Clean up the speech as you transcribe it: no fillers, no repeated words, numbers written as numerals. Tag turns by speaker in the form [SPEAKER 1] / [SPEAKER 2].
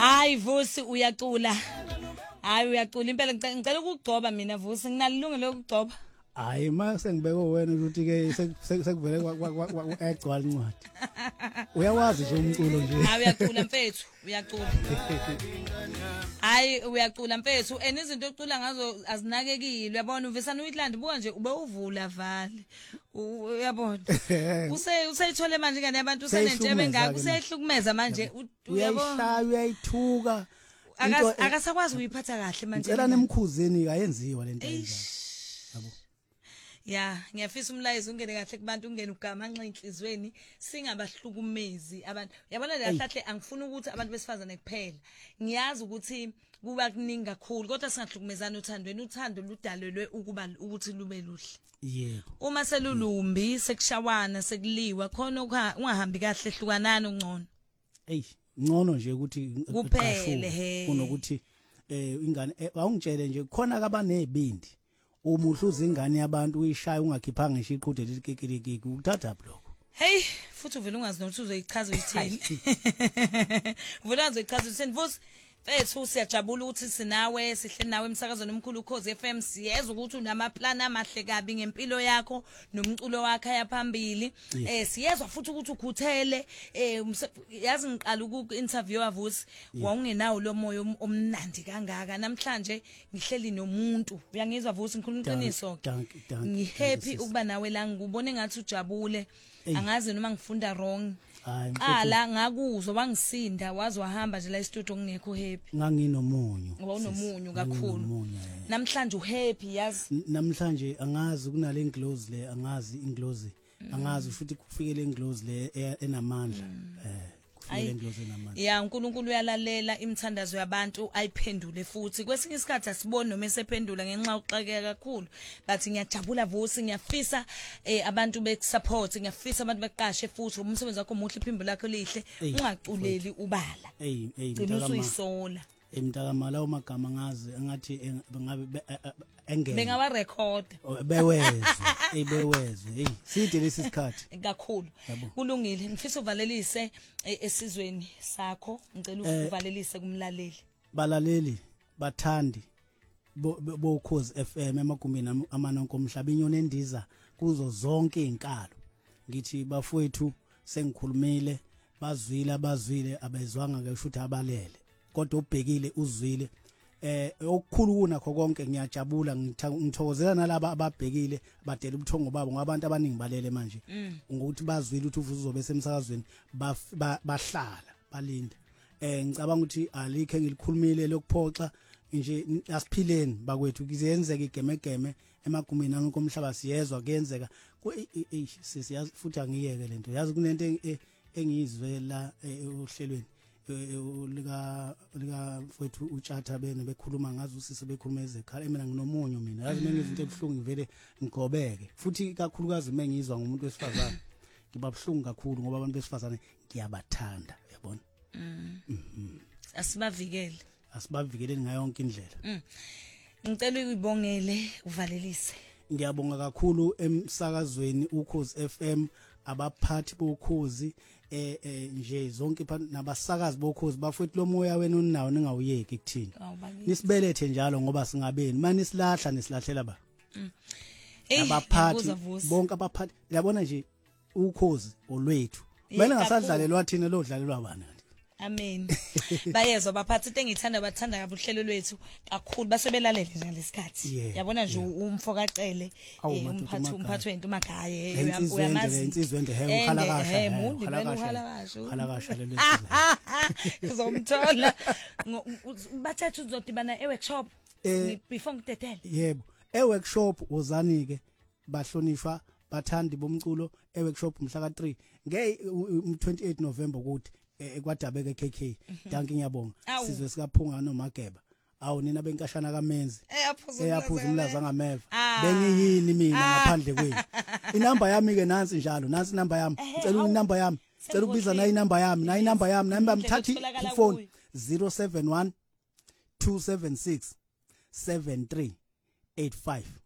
[SPEAKER 1] Hayi Vusi uyacula. Hayi uyacula impela ngicela ukugcoba mina Vusi nginalilungelo lokugcoba.
[SPEAKER 2] Hayi mase ngibeke wena ukuthi ke sekuvele egcwala incwadi. Uyawazi nje umculo nje.
[SPEAKER 1] Hayi uyacula mfethu, uyacula. Hayi uyacula mfethu, izinto ocula ngazo azinakekile. Uyabona uVisana uyihlandi buka nje ube uvula vale. Uyabona. Useyithole manje ngane abantu usenentshebe ngakho useyihlukumeza manje
[SPEAKER 2] uyabona. Uyayithuka.
[SPEAKER 1] Akasakwazi uyiphatha kahle manje.
[SPEAKER 2] Ngicela nemkhuzeni ayenziwa lento enjalo. Yabo.
[SPEAKER 1] Ya, ngiyafisa umlayezo ungene kahle kubantu ungene ugamanxa inhlizweni singabahlukumezi abantu. Uyabona le hlahle angifuni ukuthi abantu besifazane kuphela. Ngiyazi ukuthi kuba kuningi kakhulu kodwa singahlukumezana uthandweni. Uthando ludalelwe ukuba ukuthi lube luhle.
[SPEAKER 2] Yebo.
[SPEAKER 1] Uma selulumbi sekushawana sekuliwa khona ungahambi kahle ehlukanana ungcono.
[SPEAKER 2] Ngcono nje ukuthi
[SPEAKER 1] kuphele he.
[SPEAKER 2] Kunokuthi ingane awungitshele nje khona kabanezibindi. Umuhluza ingane yabantu uyishaya ungakhiphanga ngisho iqhude likikikiki uthatha bloko.
[SPEAKER 1] Hey futhi uvela ungazi nokuthi uzoyichaza uyithini. Uvela uzoyichaza uyithini Vusi. Mfethu siyajabula ukuthi sinawe sihle nawe emsakazweni omkhulu Ukhozi FM siyeza ukuthi unamaplan amahle kabi ngempilo yakho nomculo wakho yaphambili siyezwa futhi ukuthi ukhuthele yazi ngiqala uku-interview Vusi wawungenawo lo moya omnandi kangaka namhlanje ngihleli nomuntu uyangizwa Vusi ngikhuluma iqiniso ngihappy ukuba nawe la ngikubone ngathi ujabule angazi noma ngifunda wrong. Ala ngakuzwa wangisinda wazi wahamba nje la e-studio ngingekho happy.
[SPEAKER 2] Nganginomunyu.
[SPEAKER 1] Wawunomunyu kakhulu. Namhlanje uhappy yazi.
[SPEAKER 2] Namhlanje angazi kunale inglozi le angazi inglozi. Angazi futhi kufikele inglozi le enamandla. Kufikele inglozi enamandla.
[SPEAKER 1] Ya uNkulunkulu uyalalela imithandazo yabantu ayiphendule futhi kwesinye isikhathi asiboni noma esephendula ngenxa uxakeka kakhulu. Bathi ngiyajabula Vusi ngiyafisa abantu besupport ngiyafisa abantu beqashe futhi umsebenzi wakho omuhle iphimbo lakho lihle ungaculeli ubala. Ngicela uyisola.
[SPEAKER 2] Emntaka lawo magama ngazi engathi ngabe engene
[SPEAKER 1] bengawa record
[SPEAKER 2] bewezwe side lesi sikhathi
[SPEAKER 1] kakhulu kulungile ngifisa uvalelise esizweni sakho ngicela uvalelise kumlaleli
[SPEAKER 2] balaleli bathandi boKhozi FM emagumeni amanonke omhlaba inyoni endiza kuzo zonke izinkalo ngithi bafowethu sengikhulumile bazwile abezwanga ke futhi abalele kodwa ubhekile uzwile okukhulu kunakho konke ngiyajabula ngithokozela nalabo ababhekile badela ubuthongo babo ngabantu abaningi balele manje ngokuthi bazwile ukuthi uvuzo zobe semsakazweni bahlala balinda ngicabanga ukuthi alikho engilikhulumile lokuphoxa nje asiphileni bakwethu kuzenzeka igemegeme emagumeni anonke omhlaba siyezwa kuyenzeka siyazi futhi angiyeke lento yazi kunento engiyizwela ohlelweni lika mfowethu utshatha bene bekhuluma ngazi usisi bekhulumeze ekhala mina nginomunyo mina yazi mengizinto ebhlungu ngivele ngigobeke futhi kakhulukazi mengizwa ngomuntu wesifazane ngiba bhlungu kakhulu ngoba abantu besifazane ngiyabathanda uyabona asibavikele ngayo yonke indlela
[SPEAKER 1] ngicela uyibongele uvalelise.
[SPEAKER 2] Ngiyabonga kakhulu emsakazweni Ukhozi FM abaphathi boKhozi nje zonke nabasakazi boKhozi bafethu lo moya wena unawo ningawuyeki kuthini nisibelethe njalo ngoba singabeni manje silahla nisilahlela ba abaphathi bonke abaphathi yabona nje Ukhozi olwethu kumele ngasadlalelwa thina lo dlalelwa bana.
[SPEAKER 1] Amen. Bayezwa baphathi into engithanda bathanda kabi uhlelo lwethu kakhulu basebelalele nje ngesikhathi. Yabona nje umfokacele umphathi wento Magaye
[SPEAKER 2] uyamazi insizwe ende he ukhala kahle.
[SPEAKER 1] Mundi bena ukhala
[SPEAKER 2] kahle lelo.
[SPEAKER 1] Uzomthola bathatha uzodibana e-workshop before ngidedele.
[SPEAKER 2] Yebo. E-workshop uzani ke bahlonishwa bathandi bomculo e-workshop mhla ka3 nge 28 November ukuthi ekwadabeke KK danki ngiyabonga sizwe sikaphunga noMageba awu nina benkashana kaMenzi eyaphuza umlaza ngameva bengiyini mina ngaphandle kwenu inamba yami ke nansi njalo nansi inamba yami ngicela inamba yami ngicela ukubiza na inamba yami namba mthathi ifone 071 276 7385